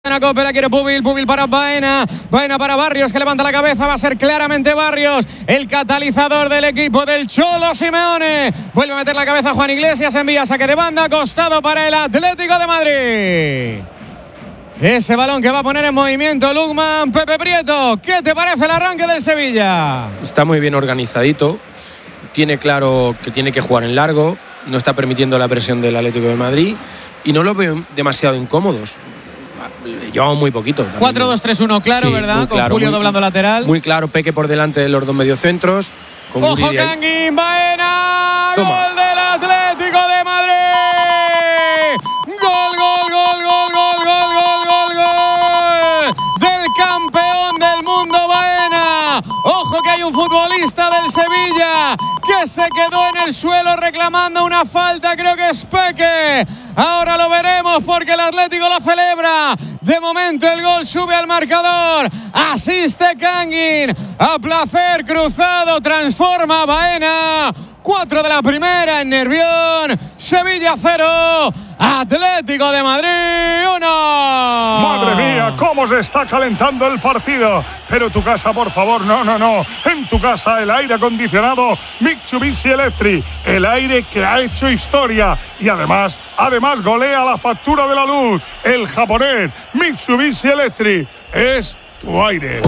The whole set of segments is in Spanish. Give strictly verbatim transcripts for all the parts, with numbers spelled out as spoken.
La Copa la quiere Pubil, Pubil para Baena, Baena para Barrios que levanta la cabeza, va a ser claramente Barrios el catalizador del equipo del Cholo Simeone. Vuelve a meter la cabeza Juan Iglesias, envía saque de banda, costado para el Atlético de Madrid. Ese balón que va a poner en movimiento Lukman. Pepe Prieto, ¿qué te parece el arranque del Sevilla? Está muy bien organizadito, tiene claro que tiene que jugar en largo, no está permitiendo la presión del Atlético de Madrid y no lo veo demasiado incómodos. Llevamos muy poquito. cuatro dos tres uno, claro, sí, ¿verdad? Con claro, Julio muy, doblando lateral. Muy claro, Peque por delante de los dos mediocentros. Con ¡Ojo, Kangin! ¡Baena! Toma. ¡Gol del Atlético de Madrid! ¡Gol, gol, gol, gol, gol, gol, gol, gol, gol! ¡Del campeón del mundo, Baena! ¡Ojo que hay un futbolista del Sevilla que se quedó en el suelo reclamando una falta! Creo que es Peque. Ahora lo veremos porque el Atlético lo celebra. De momento el gol sube al marcador. Asiste Kangin. A placer cruzado. Transforma Baena. Cuatro de la primera en Nervión. Sevilla cero. Atlético de Madrid uno. Madre mía, cómo se está calentando el partido. Pero tu casa, por favor, no, no, no. En tu casa el aire acondicionado Mitsubishi Electric. El aire que ha hecho historia. Y además, además golea la factura de la luz. El japonés Mitsubishi Electric es tu aire.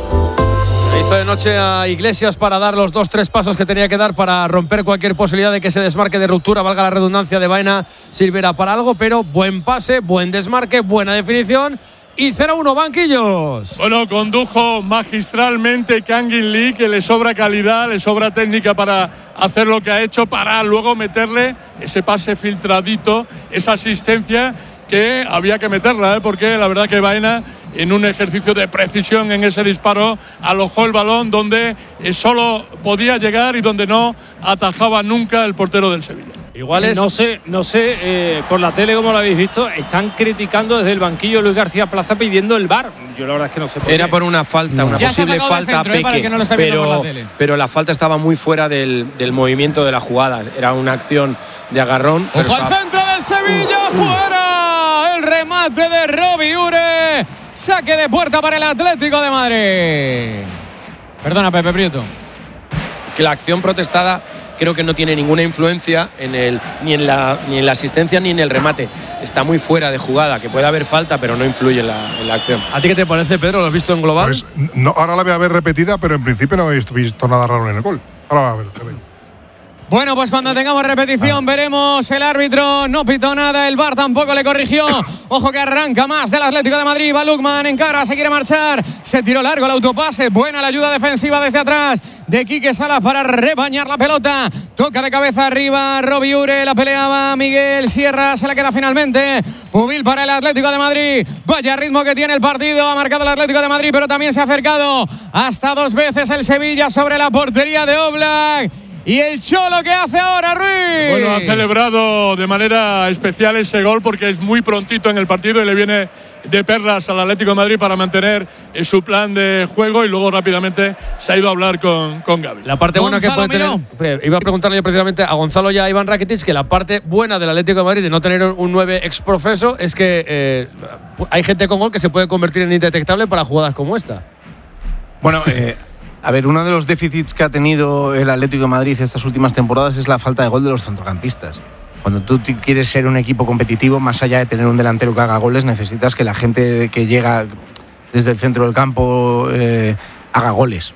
Se hizo de noche a Iglesias para dar los dos, tres pasos que tenía que dar para romper cualquier posibilidad de que ese desmarque de ruptura, valga la redundancia, de Baena sirviera para algo, pero buen pase, buen desmarque, buena definición y cero uno, banquillos. Bueno, condujo magistralmente Kangin Lee, que le sobra calidad, le sobra técnica para hacer lo que ha hecho, para luego meterle ese pase filtradito, esa asistencia que había que meterla, ¿eh? Porque la verdad que Baena, en un ejercicio de precisión en ese disparo, alojó el balón donde solo podía llegar y donde no atajaba nunca el portero del Sevilla. Igual es... No sé, no sé eh, por la tele como lo habéis visto, están criticando desde el banquillo Luis García Plaza pidiendo el V A R. Yo la verdad es que no sé por Era qué. por una falta, una ya posible falta a Peque, que no lo pero, por la tele. pero la falta estaba muy fuera del, del movimiento de la jugada. Era una acción de agarrón. ¡Ojo al estaba... centro del Sevilla! Uh, uh. ¡Fuera! El remate de Robbie Ure. Saque de puerta para el Atlético de Madrid. Perdona, Pepe Prieto. Que la acción protestada creo que no tiene ninguna influencia en el, ni, en la, ni en la asistencia ni en el remate. Está muy fuera de jugada, que puede haber falta, pero no influye en la, en la acción. ¿A ti qué te parece, Pedro? ¿Lo has visto en global? Pues no, ahora la voy a ver repetida, pero en principio no he visto, visto nada raro en el gol. Ahora va a ver, te veo. Bueno, pues cuando tengamos repetición veremos. El árbitro no pitó nada, el V A R tampoco le corrigió. Ojo que arranca más del Atlético de Madrid. Va Lukman en cara, se quiere marchar. Se tiró largo el autopase. Buena la ayuda defensiva desde atrás de Quique Salas para rebañar la pelota. Toca de cabeza arriba Robbie Ure, la peleaba Miguel Sierra, se la queda finalmente. Pubil para el Atlético de Madrid. Vaya ritmo que tiene el partido. Ha marcado el Atlético de Madrid, pero también se ha acercado hasta dos veces el Sevilla sobre la portería de Oblak. ¿Y el Cholo qué hace ahora, Ruiz? Bueno, ha celebrado de manera especial ese gol porque es muy prontito en el partido y le viene de perlas al Atlético de Madrid para mantener su plan de juego y luego rápidamente se ha ido a hablar con, con Gavi. La parte buena que puede tener, iba a preguntarle yo precisamente a Gonzalo y a Iván Rakitic, que la parte buena del Atlético de Madrid de no tener un nueve exprofeso es que eh, hay gente con gol que se puede convertir en indetectable para jugadas como esta. Bueno, eh a ver, uno de los déficits que ha tenido el Atlético de Madrid estas últimas temporadas es la falta de gol de los centrocampistas. Cuando tú quieres ser un equipo competitivo, más allá de tener un delantero que haga goles, necesitas que la gente que llega desde el centro del campo eh, haga goles.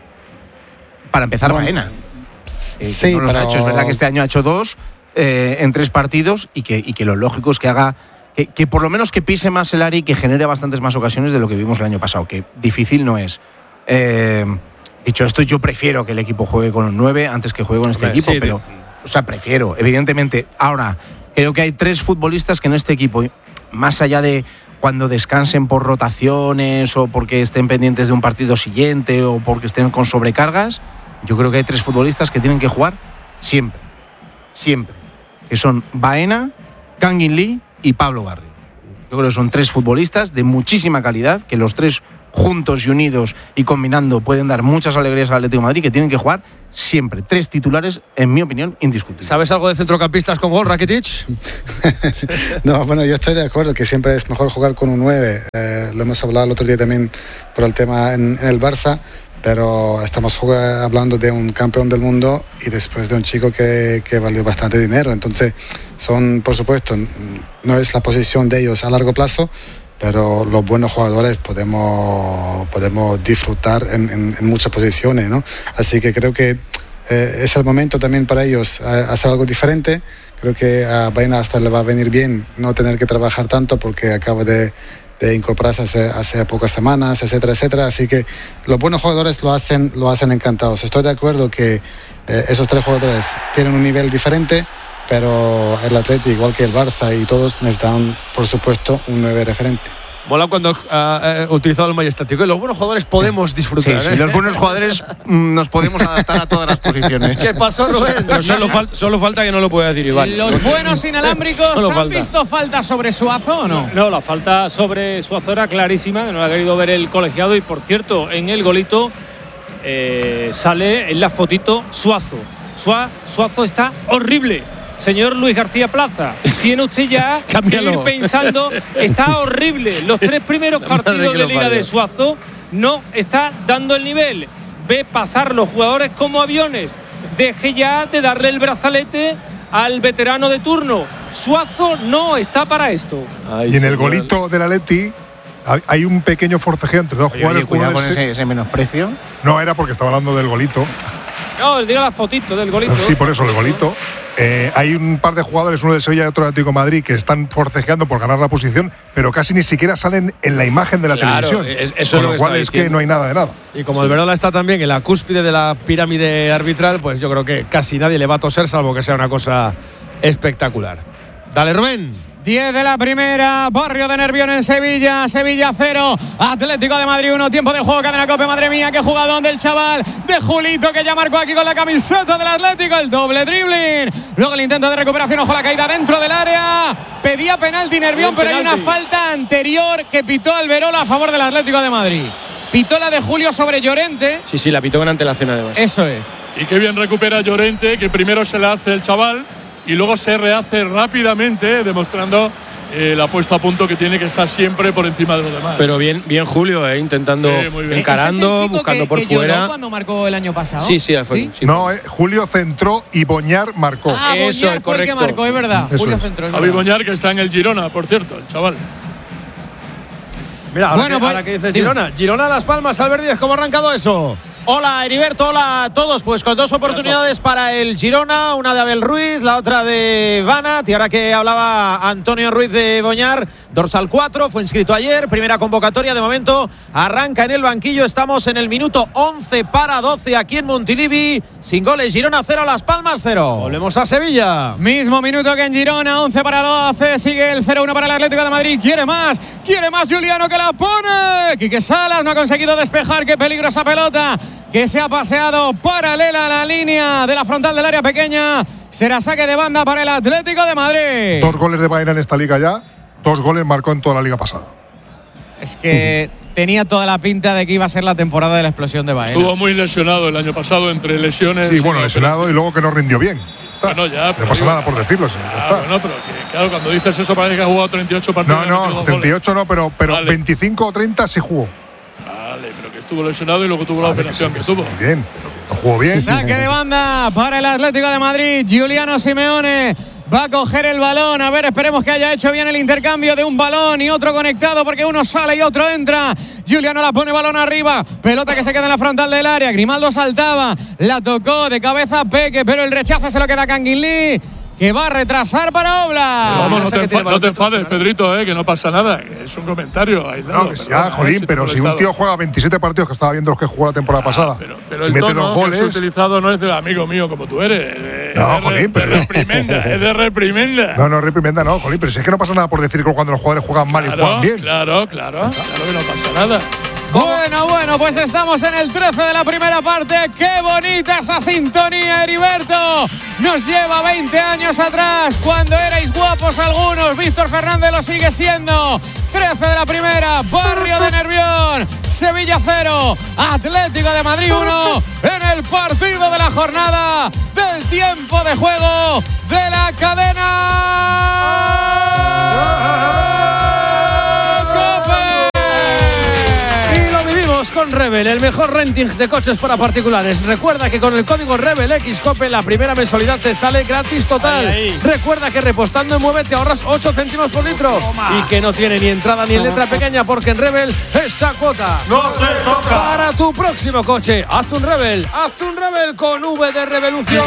Para empezar, bueno, Baena. Eh, sí, no los pero... ha hecho. Es verdad que este año ha hecho dos eh, en tres partidos y que, y que lo lógico es que haga... Que, que por lo menos que pise más el área y que genere bastantes más ocasiones de lo que vimos el año pasado, que difícil no es. Eh, Dicho esto, yo prefiero que el equipo juegue con un nueve antes que juegue con este Hombre, equipo, sí, pero, o sea, prefiero, evidentemente. Ahora, creo que hay tres futbolistas que en este equipo, más allá de cuando descansen por rotaciones o porque estén pendientes de un partido siguiente o porque estén con sobrecargas, yo creo que hay tres futbolistas que tienen que jugar siempre, siempre, que son Baena, Kangin Lee y Pablo Barrios. Yo creo que son tres futbolistas de muchísima calidad, que los tres juntos y unidos y combinando pueden dar muchas alegrías al Atlético de Madrid, que tienen que jugar siempre. Tres titulares, en mi opinión, indiscutibles. ¿Sabes algo de centrocampistas con gol, Rakitic? No, bueno, yo estoy de acuerdo que siempre es mejor jugar con un nueve. Eh, lo hemos hablado el otro día también por el tema en, en el Barça, pero estamos jugando, hablando de un campeón del mundo y después de un chico que, que valió bastante dinero. Entonces, son, por supuesto, no es la posición de ellos a largo plazo, pero los buenos jugadores podemos, podemos disfrutar en, en, en muchas posiciones, ¿no? Así que creo que eh, es el momento también para ellos eh, hacer algo diferente. Creo que a Baena hasta le va a venir bien no tener que trabajar tanto porque acaba de, de incorporarse hace, hace pocas semanas, etcétera, etcétera. Así que los buenos jugadores lo hacen, lo hacen encantados. Estoy de acuerdo que eh, esos tres jugadores tienen un nivel diferente, pero el Atleti, igual que el Barça y todos, necesitan, por supuesto, un nueve referente. Mola cuando ha uh, uh, utilizado el majestático. Y los buenos jugadores podemos disfrutar. Sí, ¿eh? sí, los buenos jugadores mm, nos podemos adaptar a todas las posiciones. ¿Qué pasó, Rubén? Pero solo, fal- solo falta que no lo pueda decir Iván. ¿Los buenos inalámbricos Solo han falta. visto falta sobre Suazo o no? No, la falta sobre Suazo era clarísima, que no la ha querido ver el colegiado. Y por cierto, en el golito eh, sale en la fotito Suazo. Sua, Suazo está horrible. Señor Luis García Plaza, tiene usted ya que Cámbialo. ir pensando, está horrible. Los tres primeros La madre partidos que de lo Liga parió. de Suazo no está dando el nivel. Ve pasar los jugadores como aviones. Deje ya de darle el brazalete al veterano de turno. Suazo no está para esto. Ay, Y en el señor. golito del Atleti hay un pequeño forcejeo entre dos Oye, jugadores. oye, cuidado uno con es- ese, ese menosprecio. No, era porque estaba hablando del golito. No, diga la fotito del golito. Sí, por eso el golito. Eh, hay un par de jugadores, uno de Sevilla y otro de Atlético de Madrid, que están forcejeando por ganar la posición, pero casi ni siquiera salen en la imagen de la Claro, televisión. es- eso es Con lo lo que cual estaba es que diciendo. no hay nada de nada. Y como el Alberola está también en la cúspide de la pirámide arbitral, pues yo creo que casi nadie le va a toser, salvo que sea una cosa espectacular. Dale, Rubén. diez de la primera, barrio de Nervión en Sevilla, Sevilla cero, Atlético de Madrid uno, tiempo de juego, cadena Cope, madre mía, qué jugadón del chaval, de Julito, que ya marcó aquí con la camiseta del Atlético, el doble dribbling, luego el intento de recuperación, ojo la caída dentro del área, pedía penalti Nervión, pero hay una falta anterior que pitó Alberola a favor del Atlético de Madrid, pitó la de Julio sobre Llorente, Sí, sí, la pitó con antelación además. eso es. Y qué bien recupera Llorente, que primero se la hace el chaval y luego se rehace rápidamente, demostrando eh, la puesta a punto que tiene que estar siempre por encima de los demás. Pero bien, bien Julio, eh, intentando, Sí, muy bien. encarando, ¿Este es el chico buscando que, por que lloró fuera. cuando marcó el año pasado? Sí, sí, fue. sí, No, fue. eh, Julio centró y Boñar marcó. Ah, Eso Boñar es fue el que correcto. marcó, es verdad. Eso Julio es. Centro, es Javi verdad. Boñar, que está en el Girona, por cierto, el chaval. Mira, ahora, Bueno, que, pues, ahora que dices dime. Girona. Girona Las Palmas, Albert Díaz, ¿cómo ha arrancado eso? Hola Heriberto, hola a todos. Pues con dos oportunidades para el Girona, una de Abel Ruiz, la otra de Banat. Y ahora que hablaba Antonio Ruiz de Boñar, dorsal cuatro, fue inscrito ayer, primera convocatoria. De momento arranca en el banquillo. Estamos en el minuto once para doce aquí en Montilivi. Sin goles, Girona cero, Las Palmas cero. Volvemos a Sevilla. Mismo minuto que en Girona, once para doce, sigue el cero uno para el Atlético de Madrid, quiere más, quiere más Juliano, que la pone, Quique Salas no ha conseguido despejar, qué peligro esa pelota, que se ha paseado paralela a la línea de la frontal del área pequeña, será saque de banda para el Atlético de Madrid. Dos goles de Baena en esta liga ya, dos goles marcó en toda la liga pasada. Es que tenía toda la pinta de que iba a ser la temporada de la explosión de Baena. Estuvo muy lesionado el año pasado entre lesiones. Sí, bueno, y- lesionado y luego que no rindió bien. Está. Bueno, ya, no pero pasa digo- nada por decirlo, sí, ya Ah, está. bueno, pero que, claro, cuando dices eso parece que ha jugado treinta y ocho partidos. No, y ha metido no, dos treinta y ocho goles. no, pero, pero Vale. veinticinco o treinta sí jugó. Vale, pero que estuvo lesionado y luego tuvo la Vale, operación sí, que sí, tuvo. muy bien, pero que no jugó bien. Saque de banda para el Atlético de Madrid. Giuliano Simeone va a coger el balón. A ver, esperemos que haya hecho bien el intercambio de un balón y otro conectado, porque uno sale y otro entra. Giuliano la pone balón arriba. Pelota que se queda en la frontal del área. Grimaldo saltaba. La tocó de cabeza Peque, pero el rechazo se lo queda a Kangin Lee, que va a retrasar para Obla. Vamos, no sé te, que tiene enfa- no te balón enfades, Pedrito, eh, que no pasa nada. Que es un comentario aislado. No, que sí, perdona, ya, eh, jolín, te pero he si un molestado. tío juega veintisiete partidos, que estaba viendo los que jugó la temporada pasada, Pero, pero y el mete tono dos que goles. has utilizado no es de amigo mío como tú eres. eh, No, es de- jolín, pero- de reprimenda, es de reprimenda. No, no, reprimenda, no, jolín, pero si es que no pasa nada por decir que cuando los jugadores juegan mal y Claro, juegan bien. claro, claro, claro que no pasa nada. Bueno, bueno, pues estamos en el trece de la primera parte. ¡Qué bonita esa sintonía, Heriberto! Nos lleva veinte años atrás, cuando erais guapos algunos. Víctor Fernández lo sigue siendo. trece de la primera, Barrio de Nervión. Sevilla cero, Atlético de Madrid uno. En el partido de la jornada del tiempo de juego de la cadena con Rebel, el mejor renting de coches para particulares. Recuerda que con el código RebelXCOPE la primera mensualidad te sale gratis total. Ahí, ahí. Recuerda que repostando en Mueve te ahorras ocho céntimos por litro. Toma. Y que no tiene ni entrada ni en letra pequeña, porque en Rebel esa cuota no se toca. Para tu próximo coche, hazte un Rebel, hazte un Rebel con V de Revolución.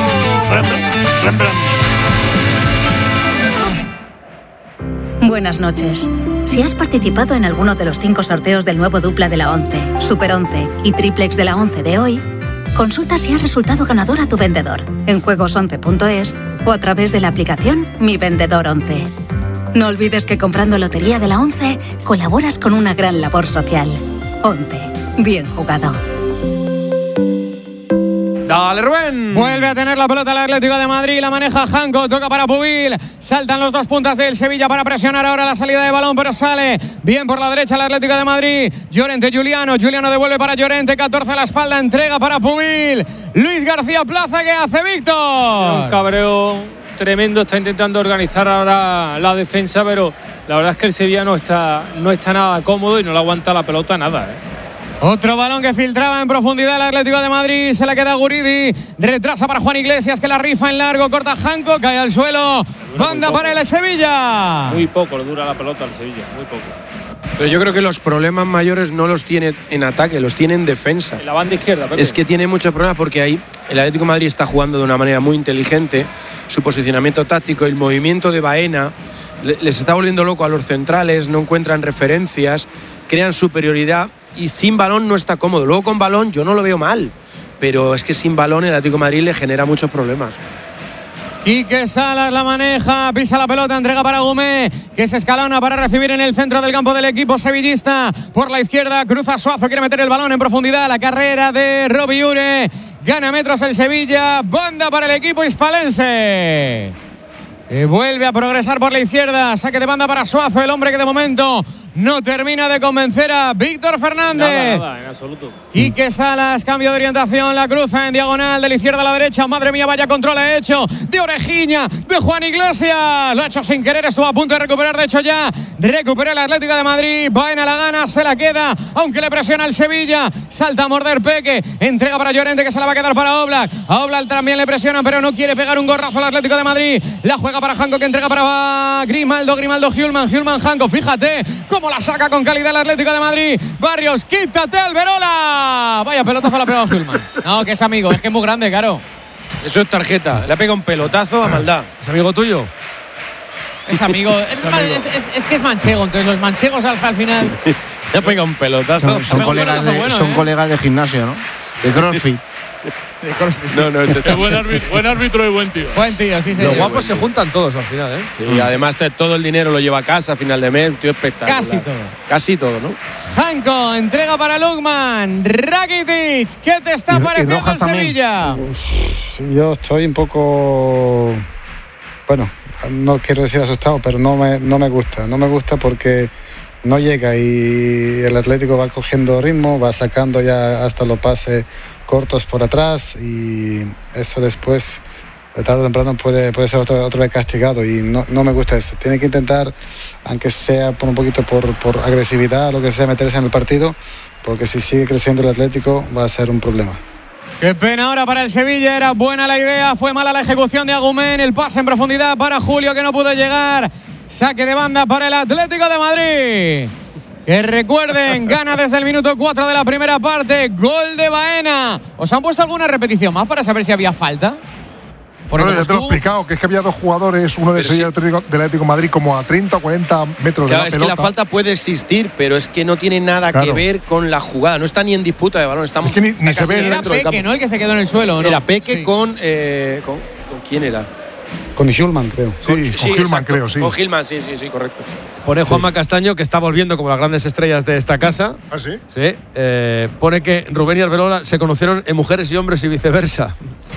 Buenas noches. Si has participado en alguno de los cinco sorteos del nuevo dupla de la once, Super once y Triplex de la once de hoy, consulta si has resultado ganador a tu vendedor en juegos once punto es o a través de la aplicación Mi Vendedor once. No olvides que comprando Lotería de la once colaboras con una gran labor social. once. Bien jugado. Dale, Rubén. Vuelve a tener la pelota el Atlético de Madrid. La maneja Janko. Toca para Pubil. Saltan los dos puntas del Sevilla para presionar ahora la salida de balón, pero sale bien por la derecha el Atlético de Madrid. Llorente, Juliano. Juliano devuelve para Llorente. catorce a la espalda. Entrega para Pubil. Luis García Plaza. ¿Qué hace Víctor? Un cabreo tremendo. Está intentando organizar ahora la defensa, pero la verdad es que el Sevilla no está, no está nada cómodo y no le aguanta la pelota nada, ¿eh? Otro balón que filtraba en profundidad el Atlético de Madrid. Se la queda Guridi. Retrasa para Juan Iglesias, que la rifa en largo. Corta Janko, cae al suelo. Banda para el Sevilla. Muy poco le dura la pelota al Sevilla, muy poco. Pero yo creo que los problemas mayores no los tiene en ataque, los tiene en defensa. En la banda izquierda, Pepe. Es que tiene muchos problemas porque ahí el Atlético de Madrid está jugando de una manera muy inteligente. Su posicionamiento táctico, el movimiento de Baena, les está volviendo loco a los centrales, no encuentran referencias, crean superioridad. Y sin balón no está cómodo. Luego con balón yo no lo veo mal, pero es que sin balón el Atlético de Madrid le genera muchos problemas. Quique Salas la maneja, pisa la pelota, entrega para Gumé, que se escalona para recibir en el centro del campo del equipo sevillista. Por la izquierda cruza Suazo, quiere meter el balón en profundidad. La carrera de Robi Ure, gana metros el Sevilla. Banda para el equipo hispalense. Y vuelve a progresar por la izquierda. Saque de banda para Suazo, el hombre que de momento no termina de convencer a Víctor Fernández. Nada, nada, en absoluto. Quique Salas, cambio de orientación, la cruza en diagonal de la izquierda a la derecha. Madre mía, vaya control ha hecho de orejiña de Juan Iglesias. Lo ha hecho sin querer, estuvo a punto de recuperar. De hecho ya recupera el Atlético de Madrid. Baena la gana, se la queda, aunque le presiona el Sevilla. Salta a morder Peque, entrega para Llorente, que se la va a quedar para Oblak. A Oblak también le presiona, pero no quiere pegar un gorrazo al Atlético de Madrid. La juega para Janko, que entrega para Grimaldo. Grimaldo, Hjulman, Hjulman, Janko. Fíjate cómo la saca con calidad el Atlético de Madrid. Barrios, quítate Alberola. Vaya pelotazo la ha pegado Hjulman. No, que es amigo, es que es muy grande, Caro. Eso es tarjeta. Le ha pegado un pelotazo a maldad. ¿Es amigo tuyo? Es amigo. Es, es, amigo. Es, es, es que es manchego, entonces los manchegos al, al final. Le ha pegado un pelotazo. Son, son, colegas, de, bueno, son ¿eh? colegas de gimnasio, ¿no? De CrossFit. De CrossFit. No, no, este buen, árbitro, buen árbitro y buen tío. Buen tío, sí, sí. Los guapos se juntan todos al final, ¿eh? Y además todo el dinero lo lleva a casa a final de mes, tío espectacular. Casi todo. Casi todo, ¿no? Janko, entrega para Lukman. Rakitic, ¿qué te está y, pareciendo y el Sevilla? Uf, yo estoy un poco, bueno, no quiero decir asustado, pero no me, no me gusta. No me gusta porque no llega y el Atlético va cogiendo ritmo, va sacando ya hasta los pases cortos por atrás y eso después de tarde o temprano puede, puede ser otro, otro vez castigado y no, no me gusta eso. Tiene que intentar, aunque sea por un poquito por, por agresividad, lo que sea, meterse en el partido, porque si sigue creciendo el Atlético va a ser un problema. Qué pena ahora para el Sevilla, era buena la idea, fue mala la ejecución de Agumén, el pase en profundidad para Julio que no pudo llegar. Saque de banda para el Atlético de Madrid. Que recuerden, gana desde el minuto cuatro de la primera parte. Gol de Baena. ¿Os han puesto alguna repetición más para saber si había falta? Bueno, ya te lo he explicado, que es que había dos jugadores, uno de Sevilla sí. del Atlético de Madrid, como a treinta o cuarenta metros claro, de la es pelota. Que la falta puede existir, pero es que no tiene nada claro. que ver con la jugada. No está ni en disputa de balón. Estamos, es que ni, ni se ve. Era Peque, ¿no? El que se quedó en el suelo, ¿no? Era Peque sí. con, eh, con, ¿con quién era? Con Hjulman, creo. Sí, con, sí, con Hjulman, creo, sí. Con Hjulman, sí, sí, sí, correcto. Pone Juanma Castaño, que está volviendo como las grandes estrellas de esta casa. ¿Ah, sí? Sí. Eh, pone que Rubén y Alberola se conocieron en Mujeres y Hombres y viceversa.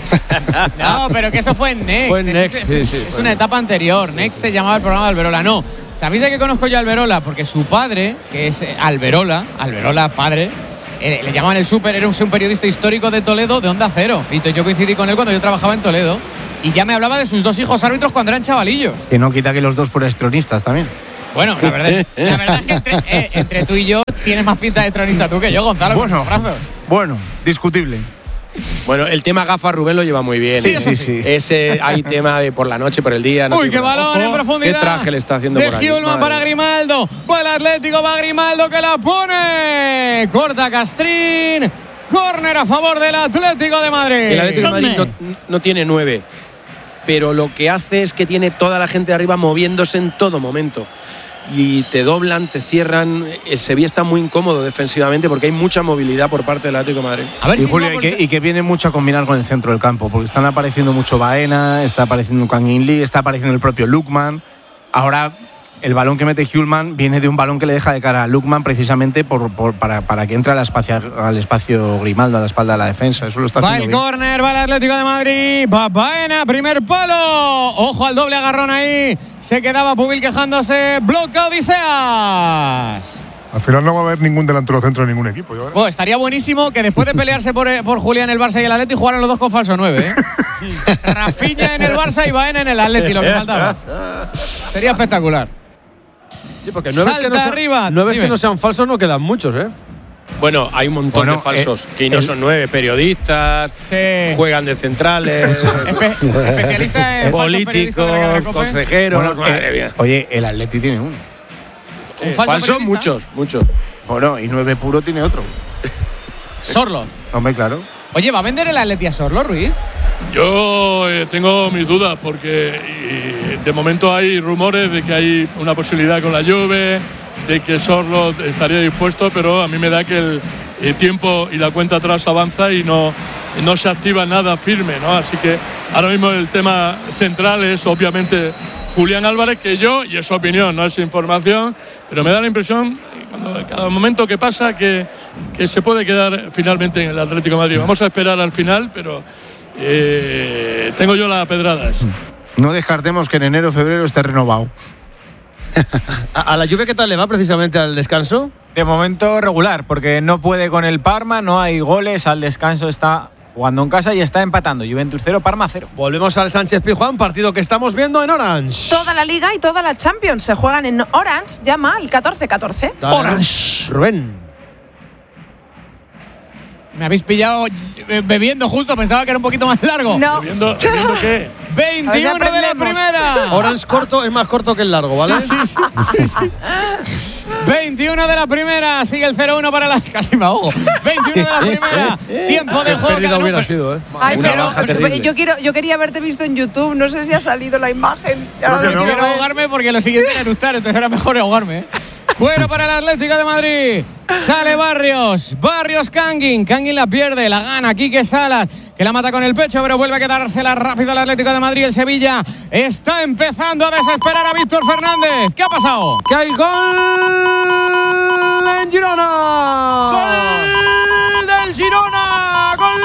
No, pero que eso fue en Next. Fue en Next, es, sí, es, sí, es fue una en etapa anterior. Next se llamaba el programa de Alberola. No. ¿Sabéis de qué conozco yo a Alberola? Porque su padre, que es Alberola, Alberola padre, eh, le llamaban el Súper, era un, un periodista histórico de Toledo de Onda Cero. Y yo coincidí con él cuando yo trabajaba en Toledo. Y ya me hablaba de sus dos hijos árbitros cuando eran chavalillos. Que no quita que los dos fueran tronistas también. Bueno, la verdad es, la verdad es que entre, eh, entre tú y yo tienes más pinta de tronista tú que yo, Gonzalo. Bueno, con los brazos. Bueno, discutible. Bueno, el tema gafas Rubén lo lleva muy bien. Sí, ¿eh? sí, sí. Ese hay tema de por la noche, por el día. No Uy, qué balón Ojo, en profundidad. Qué traje le está haciendo de por ahí. Hjulman para Madre. Grimaldo. Va el Atlético, va Grimaldo que la pone. Corta Castrín. Córner a favor del Atlético de Madrid. El Atlético de Madrid no, no tiene nueve, pero lo que hace es que tiene toda la gente de arriba moviéndose en todo momento. Y te doblan, te cierran. El Sevilla está muy incómodo defensivamente porque hay mucha movilidad por parte del Atlético de Madrid. A ver y, si Julio, y, que, y que viene mucho a combinar con el centro del campo, porque están apareciendo mucho Baena, está apareciendo Kangin Lee, está apareciendo el propio Lukman. Ahora el balón que mete Hjulman viene de un balón que le deja de cara a Lukman precisamente por, por, para, para que entre al espacio, al espacio Grimaldo, a la espalda de la defensa. Eso lo está va haciendo el bien. córner, va el Atlético de Madrid. Va Baena, primer palo. Ojo al doble agarrón ahí. Se quedaba Pubil quejándose. Bloca Odiseas. Al final no va a haber ningún delantero centro de ningún equipo. ¿Ya? Oh, estaría buenísimo que después de pelearse por, por Julián el Barça y el Atleti jugaran los dos con falso nueve, ¿eh? Rafinha en el Barça y Baena en el Atleti, lo que faltaba. Sería espectacular. Sí, porque nueve Salta que no sean, arriba. nueve Dime. que no sean falsos no quedan muchos, ¿eh? Bueno, hay un montón Bueno, de falsos eh, que no el- son nueve, periodistas, Sí. juegan de centrales, Espe- especialista en falsos políticos, periodistas de la Cadena COPE. consejeros. Bueno, madre eh, mía. oye, el Atleti tiene uno. Un falso Falsos periodista. muchos, muchos. Bueno, y nueve puro tiene otro. Sorloz. Hombre, claro. Oye, ¿va a vender el Atleti a Sorloz, Ruiz? Yo eh, tengo mis dudas porque y, de momento hay rumores de que hay una posibilidad con la Juve, de que Sorloz estaría dispuesto, pero a mí me da que el, el tiempo y la cuenta atrás avanza y no, no se activa nada firme, ¿no? Así que ahora mismo el tema central es obviamente Julián Álvarez, que yo, y es opinión, no es información, pero me da la impresión, cuando, cada momento que pasa, que, que se puede quedar finalmente en el Atlético de Madrid. Vamos a esperar al final, pero eh, tengo yo las pedradas. No descartemos que en enero o febrero esté renovado. ¿A, a la Juve qué tal le va precisamente al descanso? De momento regular, porque no puede con el Parma, no hay goles, al descanso está jugando en casa y está empatando. Juventus cero, Parma cero. Volvemos al Sánchez Pizjuán, partido que estamos viendo en Orange. Toda la Liga y toda la Champions se juegan en Orange. Llama al catorce catorce. Orange. Rubén. Me habéis pillado bebiendo justo, pensaba que era un poquito más largo. No. ¿Viendo, viendo qué? veintiuno de la aprendemos. primera. Orange corto es más corto que el largo, ¿vale? Sí, sí, sí, sí. veintiuno de la primera, sigue el cero uno para la. Casi me ahogo. veintiuno de la primera, tiempo de Qué juego. pérdida cada- hubiera no, sido, ¿eh? Ay, Una pero, baja pero terrible. yo quiero, yo quería haberte visto en YouTube. No sé si ha salido la imagen. Ya Creo que lo no. quiero quiero ver. ahogarme porque lo siguiente era eructar, entonces era mejor ahogarme. ¿eh? Fuera para el Atlético de Madrid. Sale Barrios. Barrios Kangin. Kangin la pierde, la gana. Quique Salas, que la mata con el pecho, pero vuelve a quedársela rápido el Atlético de Madrid. El Sevilla está empezando a desesperar a Víctor Fernández. ¿Qué ha pasado? ¡Que hay gol en Girona! ¡Gol del Girona! ¡Gol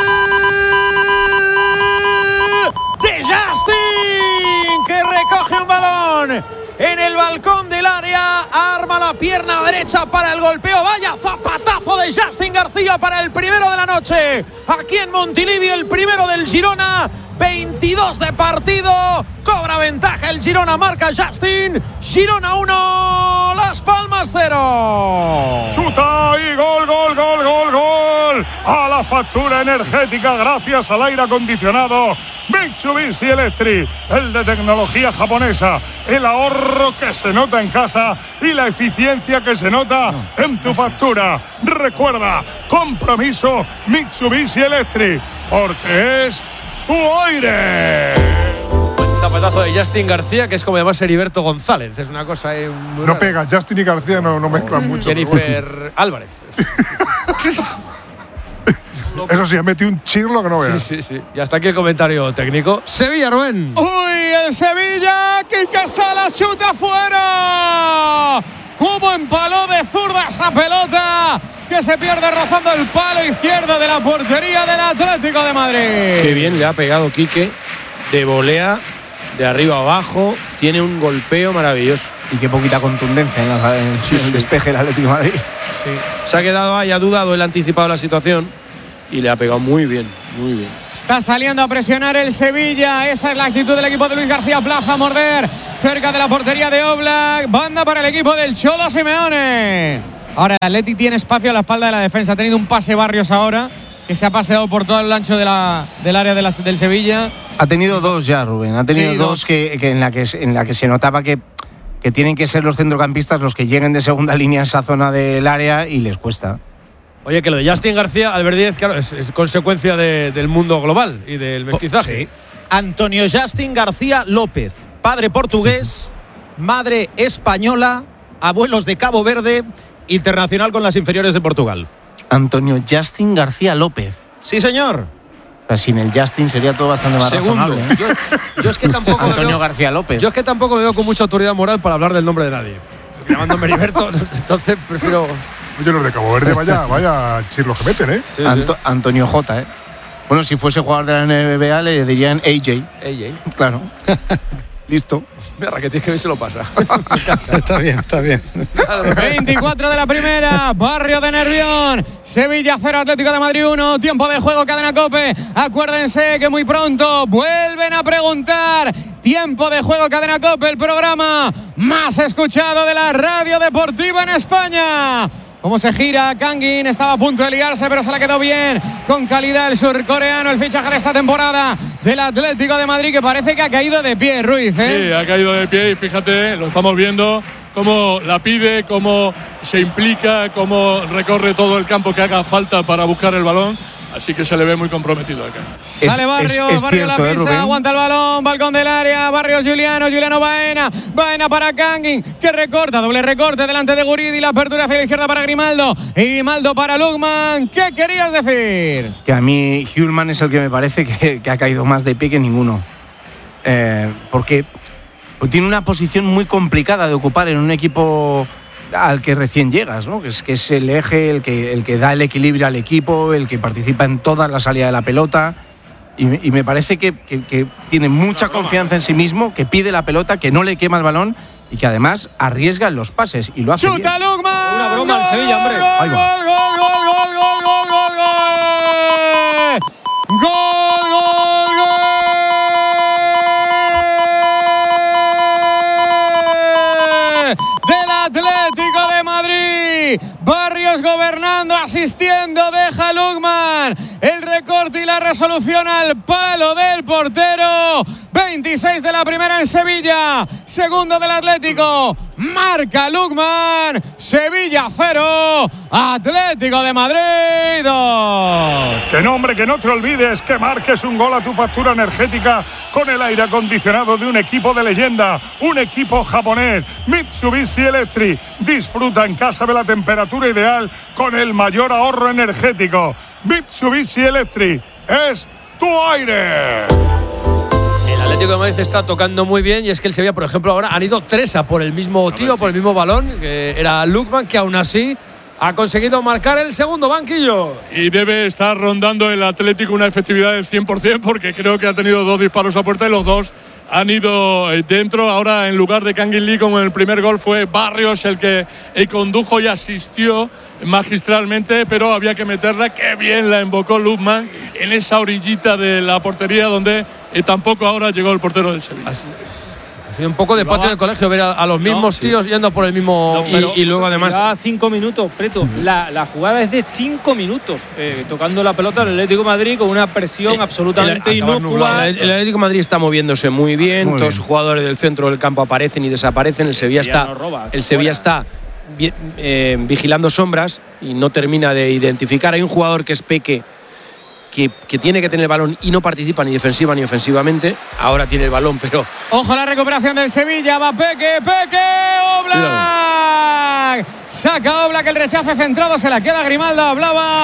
de Justin! Que recoge un balón en el balcón del área, arma la pierna derecha para el golpeo. Vaya zapatazo de Justin García para el primero de la noche. Aquí en Montilivi, el primero del Girona. veintidós de partido. Cobra ventaja el Girona, marca Justin. Girona uno, Las Palmas cero. Chuta y gol, gol, gol, gol, gol. A la factura energética gracias al aire acondicionado Mitsubishi Electric, el de tecnología japonesa. El ahorro que se nota en casa y la eficiencia que se nota en tu factura. Recuerda, compromiso Mitsubishi Electric, porque es tu aire. Zapatazo de Justin García, que es como llamarse Heriberto González. Es una cosa ahí muy No rara. pega, Justin y García no, no mezclan mucho. pero Jennifer Álvarez. bueno. Eso sí, ha metido un chirlo que no Sí, veas. sí, sí. Y hasta aquí el comentario técnico. Sevilla, Rubén. Uy, el Sevilla. Quique Salas chuta fuera. Cómo empaló de zurda esa pelota que se pierde rozando el palo izquierdo de la portería del Atlético de Madrid. Qué bien le ha pegado Quique, de volea, de arriba a abajo, tiene un golpeo maravilloso. Y qué poquita contundencia en, la, en, sí, en el sí. despeje del Atlético de Madrid. Sí. Se ha quedado ahí, ha dudado, él ha anticipado la situación y le ha pegado muy bien, muy bien. Está saliendo a presionar el Sevilla, esa es la actitud del equipo de Luis García Plaza, a morder cerca de la portería de Oblak. Banda para el equipo del Cholo Simeone. Ahora el Atleti tiene espacio a la espalda de la defensa, ha tenido un pase Barrios ahora, que se ha paseado por todo el ancho de la, del área de la, del Sevilla. Ha tenido dos ya, Rubén, ha tenido sí, dos, dos que, que en, la que en la que se notaba que, que tienen que ser los centrocampistas los que lleguen de segunda línea a esa zona del área y les cuesta. Oye, que lo de Justin García, Albert Díez, claro, es, es consecuencia de, del mundo global y del mestizaje. Sí. Antonio Justin García López, padre portugués, madre española, abuelos de Cabo Verde, internacional con las inferiores de Portugal. Antonio Justin García López. Sí, señor. O sea, sin el Justin sería todo bastante más Segundo. razonable, ¿eh? Yo, yo es que tampoco Antonio veo, García López. Yo es que tampoco me veo con mucha autoridad moral para hablar del nombre de nadie. Llamándome Heriberto, entonces prefiero. Oye, los de Cabo Verde, vaya, vaya chirlos que meten, ¿eh? Sí, Anto, sí. Antonio J, ¿eh? Bueno, si fuese jugador de la N B A le dirían A J. A J. Claro. Listo. Mira, que tienes que ver si lo pasa. Está bien, está bien. veinticuatro de la primera, Barrio de Nervión. Sevilla cero, Atlético de Madrid uno. Tiempo de juego, Cadena COPE. Acuérdense que muy pronto vuelven a preguntar. Tiempo de juego, Cadena COPE, el programa más escuchado de la radio deportiva en España. Cómo se gira, Kangin estaba a punto de liarse, pero se la quedó bien, con calidad el surcoreano, el fichaje de esta temporada del Atlético de Madrid, que parece que ha caído de pie, Ruiz, ¿eh? Sí, ha caído de pie y fíjate, lo estamos viendo, cómo la pide, cómo se implica, cómo recorre todo el campo que haga falta para buscar el balón. Así que se le ve muy comprometido acá. Sale Barrios, es, es Barrios cierto, la pisa, ¿eh, aguanta el balón, balcón del área, Barrios Juliano, Juliano Baena, Baena para Kangin, que recorta, doble recorte delante de Guridi, la apertura hacia la izquierda para Grimaldo, y Grimaldo para Lukman. ¿Qué querías decir? Que a mí Hjulman es el que me parece que, que ha caído más de pie que ninguno. Eh, porque tiene una posición muy complicada de ocupar en un equipo al que recién llegas, ¿no? Que es, que es el eje, el que, el que da el equilibrio al equipo, el que participa en toda la salida de la pelota. Y, y me parece que, que, que tiene mucha confianza en sí mismo, que pide la pelota, que no le quema el balón y que además arriesga en los pases y lo hace bien. ¡Chuta Lukman! Una broma al Sevilla, hombre. Gol, gol, gol, gol, gol, gol, gol, gol, gol. Gol, gol, gol. Del Atlético de Madrid. Barrios gobernando, asistiendo, deja Lukman el recorte y la resolución al palo del portero. veintiséis de la primera en Sevilla, segundo del Atlético, marca Lukman. Sevilla cero, Atlético de Madrid dos. Que nombre, que no te olvides que marques un gol a tu factura energética con el aire acondicionado de un equipo de leyenda, un equipo japonés, Mitsubishi Electric. Disfruta en casa de la temperatura ideal con el mayor ahorro energético. Mitsubishi Electric es tu aire. El Atlético de Madrid está tocando muy bien y es que el Sevilla, por ejemplo, ahora han ido tres a por el mismo tío, por el mismo balón, que era Lukman, que aún así ha conseguido marcar el segundo banquillo. Y debe estar rondando el Atlético una efectividad del cien por ciento porque creo que ha tenido dos disparos a puerta y los dos han ido dentro. Ahora, en lugar de Kangin Lee, como en el primer gol, fue Barrios el que condujo y asistió magistralmente, pero había que meterla. Qué bien la invocó Lukman en esa orillita de la portería donde eh, tampoco ahora llegó el portero del Sevilla. Así, ha sido un poco de patio del colegio ver a, a los mismos no, tíos sí. yendo por el mismo. No, y, y luego además. Cinco minutos, Preto. La, la jugada es de cinco minutos. Eh, tocando la pelota el Atlético de Madrid con una presión eh, absolutamente el, inocua. El, el Atlético de Madrid está moviéndose muy bien. Muy todos los jugadores del centro del campo aparecen y desaparecen. El Sevilla está. No roba, el Sevilla fuera. está eh, vigilando sombras y no termina de identificar. Hay un jugador que es Peque. Que, que tiene que tener el balón y no participa ni defensiva ni ofensivamente. Ahora tiene el balón, pero. Ojo a la recuperación del Sevilla. Va Peque, Peque, Oblak. Saca Oblak el rechace centrado. Se la queda Grimaldo. Hablaba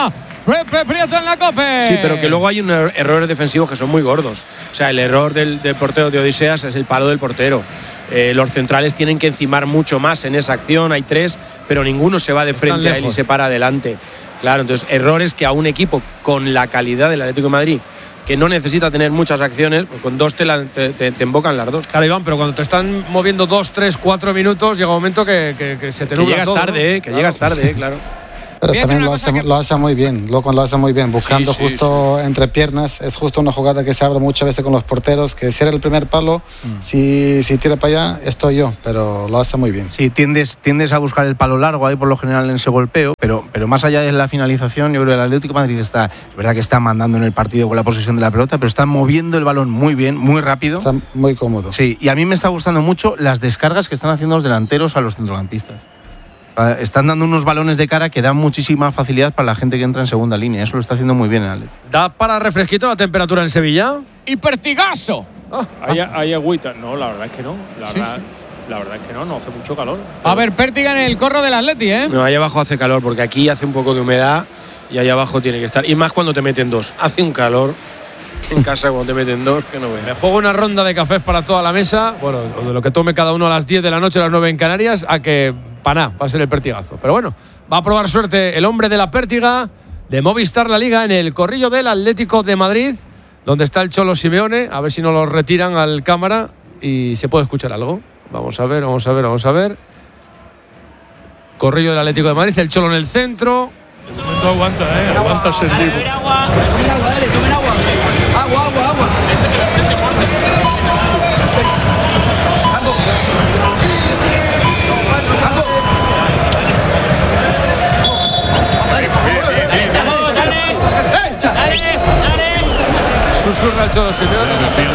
Pepe Prieto en la COPE. Sí, pero que luego hay unos errores defensivos que son muy gordos. O sea, el error del, del portero de Odiseas es el palo del portero. Eh, los centrales tienen que encimar mucho más en esa acción. Hay tres, pero ninguno se va de frente a él y se para adelante. Claro, entonces errores que a un equipo con la calidad del Atlético de Madrid, que no necesita tener muchas acciones, pues con dos te, la, te, te, te embocan las dos. Claro, Iván, pero cuando te están moviendo dos, tres, cuatro minutos, llega un momento que, que, que se te nubla Que llegas todo, tarde, ¿no? eh, que claro. llegas tarde, eh, claro. Pero también lo hace, que... lo hace muy bien, Loco lo hace muy bien, buscando sí, sí, justo sí. entre piernas. Es justo una jugada que se abre muchas veces con los porteros, que si era el primer palo, mm. si, si tira para allá, estoy yo, pero lo hace muy bien. Sí, tiendes, tiendes a buscar el palo largo ahí por lo general en ese golpeo, pero, pero más allá de la finalización, yo creo que el Atlético de Madrid está, es verdad que está mandando en el partido con la posesión de la pelota, pero está moviendo el balón muy bien, muy rápido. Está muy cómodo. Sí, y a mí me está gustando mucho las descargas que están haciendo los delanteros a los centrocampistas. Están dando unos balones de cara que dan muchísima facilidad para la gente que entra en segunda línea. Eso lo está haciendo muy bien el Atlético. ¿Da para refresquito la temperatura en Sevilla? ¡Y pertigazo! Ah, ¿Hay, hay agüita? No, la verdad es que no. La, sí, verdad, sí. la verdad es que no, no hace mucho calor. A ver, pértiga en el corro del Atleti, ¿eh? No, ahí abajo hace calor, porque aquí hace un poco de humedad y ahí abajo tiene que estar. Y más cuando te meten dos. Hace un calor en casa cuando te meten dos que no veas. Me juego una ronda de cafés para toda la mesa. Bueno, de lo que tome cada uno a las diez de la noche, a las nueve en Canarias, a que para nada va a ser el pertigazo. Pero bueno, va a probar suerte el hombre de la pértiga de Movistar La Liga en el corrillo del Atlético de Madrid, donde está el Cholo Simeone. A ver si no lo retiran al cámara y se puede escuchar algo. Vamos a ver, vamos a ver, vamos a ver. Corrillo del Atlético de Madrid, el Cholo en el centro. De momento aguanta, ¿eh? Aguanta ser libre. Agua, dale, tomen agua. Agua, agua, agua. Susurra el Cholo Simeone.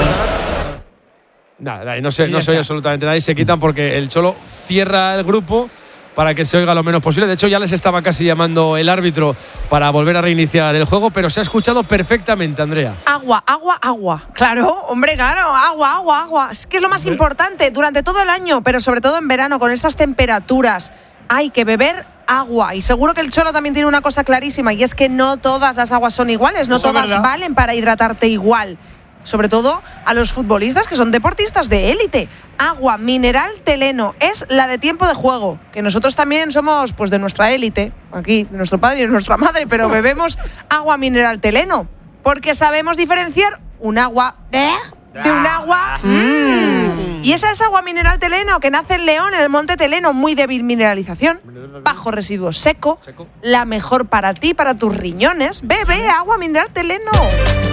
Nada, no se, no se oye absolutamente nadie. Se quitan porque el Cholo cierra el grupo para que se oiga lo menos posible. De hecho, ya les estaba casi llamando el árbitro para volver a reiniciar el juego, pero se ha escuchado perfectamente, Andrea. Agua, agua, agua. Claro, hombre, claro, agua, agua, agua. Es que es lo más importante durante todo el año, pero sobre todo en verano, con estas temperaturas. Hay que beber agua. Y seguro que el Cholo también tiene una cosa clarísima, y es que no todas las aguas son iguales, no Eso todas verdad. valen para hidratarte igual. Sobre todo a los futbolistas que son deportistas de élite. Agua mineral Teleno es la de tiempo de juego, que nosotros también somos pues de nuestra élite, aquí, de nuestro padre y de nuestra madre, pero bebemos agua mineral Teleno, porque sabemos diferenciar un agua de, de un agua... Mm. Y esa es agua mineral Teleno, que nace en León, en el monte Teleno, muy débil mineralización, bajo residuo seco, la mejor para ti, para tus riñones. Bebe agua mineral Teleno.